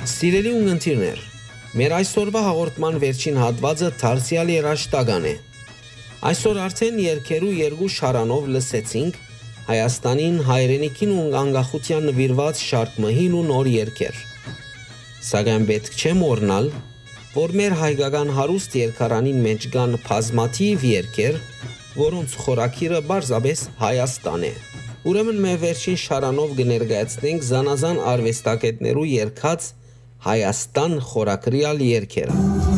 Սիրելի ունգընտիրներ, մեր այսօրվա հաղորդման վերջին հատվածը դարձյալ երաժշտական է։ Այսօր արդեն երգերու երկու շարանով լսեցինք Հայաստանին, հայրենիքին ու անկախության նվիրված շարք մհին ու նոր երգեր։ Սակայն պետք չէ մոռանալ, որ մեր հայկական հարուստ երգարանին մեջ կան բազմաթիվ երգեր, որոնց խորագիրը պարզապես Հայաստան է։ Ուրեմն մեր վերջին շարանով կներկայացնենք զանազան արվեստագետներու երգած Հայաստան խորագրյալ երգերը։